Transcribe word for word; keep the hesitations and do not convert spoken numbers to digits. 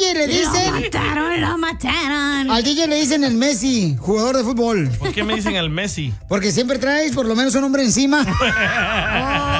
D J le dicen... Lo mataron, lo mataron. Al D J le dicen el Messi, jugador de fútbol. ¿Por qué me dicen el Messi? Porque siempre traes por lo menos un hombre encima.